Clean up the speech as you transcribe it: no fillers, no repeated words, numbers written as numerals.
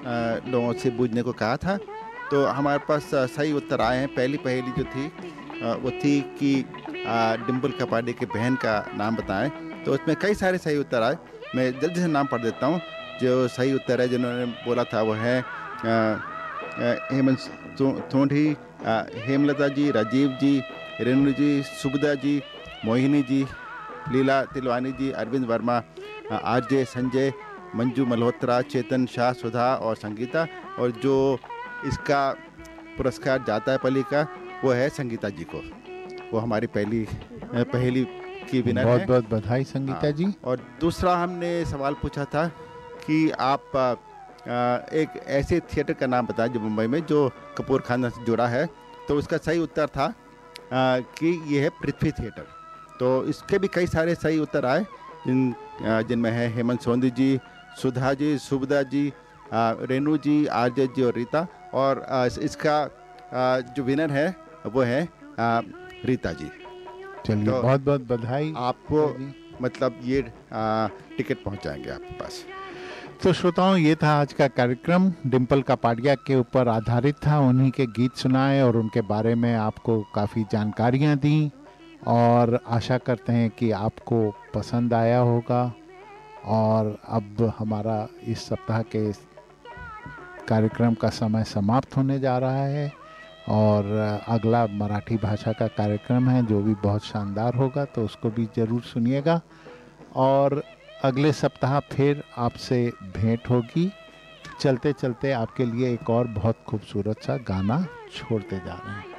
लोगों से बूझने को कहा था। तो हमारे पास सही उत्तर आए हैं। पहली पहेली जो थी वो थी कि डिम्पल कपाड़िया की बहन का नाम बताएं। तो उसमें कई सारे सही उत्तर आए। मैं जल्दी से नाम पढ़ देता हूँ। जो सही उत्तर है जिन्होंने बोला था वो है हेमंत सोंढी, हेमलता जी, राजीव जी, रेणु जी, सुबदा जी, मोहिनी जी, लीला तिलवानी जी, अरविंद वर्मा, आरजे संजय, मंजू मल्होत्रा, चेतन शाह, सुधा और संगीता। और जो इसका पुरस्कार जाता है पली का वो है संगीता जी को। वो हमारी पहली की विनर बहुत है। बहुत बधाई संगीता जी। और दूसरा हमने सवाल पूछा था कि आप एक ऐसे थिएटर का नाम बताएं जो मुंबई में जो कपूर खानदान से जुड़ा है। तो उसका सही उत्तर था कि ये है पृथ्वी थिएटर। तो इसके भी कई सारे सही उत्तर आए जिनमें है हेमंत सोंधी जी, सुधा जी, सुबदा जी, रेणु जी, आरजे जी और रीता। और इसका जो विनर है वो है रीता जी। चलिए तो बहुत बहुत बधाई आपको जी। मतलब ये टिकट पहुंचाएंगे आपके पास। तो श्रोताओं, ये था आज का कार्यक्रम। डिम्पल कपाड़िया के ऊपर आधारित था। उन्हीं के गीत सुनाए और उनके बारे में आपको काफ़ी जानकारियाँ दी और आशा करते हैं कि आपको पसंद आया होगा। और अब हमारा इस सप्ताह के कार्यक्रम का समय समाप्त होने जा रहा है और अगला मराठी भाषा का कार्यक्रम है जो भी बहुत शानदार होगा, तो उसको भी ज़रूर सुनिएगा। और अगले सप्ताह फिर आपसे भेंट होगी। चलते चलते आपके लिए एक और बहुत खूबसूरत सा गाना छोड़ते जा रहे हैं।